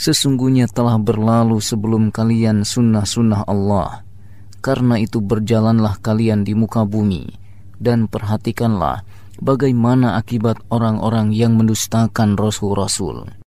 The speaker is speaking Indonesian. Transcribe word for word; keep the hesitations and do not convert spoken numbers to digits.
Sesungguhnya telah berlalu sebelum kalian sunnah-sunnah Allah. Karena itu berjalanlah kalian di muka bumi, dan perhatikanlah bagaimana akibat orang-orang yang mendustakan rasul-rasul.